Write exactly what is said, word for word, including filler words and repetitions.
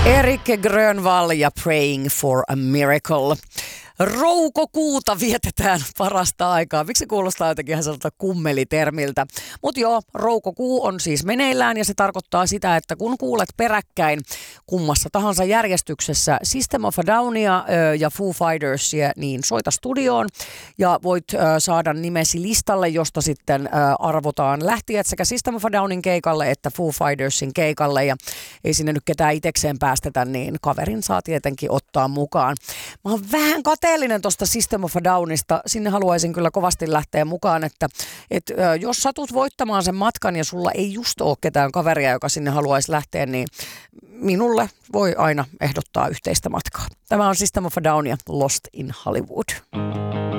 Erik Grönvall ja Praying for a Miracle. Roukokuuta vietetään parasta aikaa. Miksi se kuulostaa jotenkin ihan sellaista kummelitermiltä? Mutta joo, roukokuu on siis meneillään ja se tarkoittaa sitä, että kun kuulet peräkkäin kummassa tahansa järjestyksessä System of a Downia ja Foo Fightersia, niin soita studioon ja voit saada nimesi listalle, josta sitten arvotaan lähtijät sekä System of a Downin keikalle että Foo Fightersin keikalle. Ja ei sinne nyt ketään itekseen päästetä, niin kaverin saa tietenkin ottaa mukaan. Mä oon vähän kateellinen tuosta System of a Downista. Sinne haluaisin kyllä kovasti lähteä mukaan, että, että jos satut voittamaan sen matkan ja sulla ei just ole ketään kaveria, joka sinne haluaisi lähteä, niin minulle voi aina ehdottaa yhteistä matkaa. Tämä on System of a Down ja Lost in Hollywood.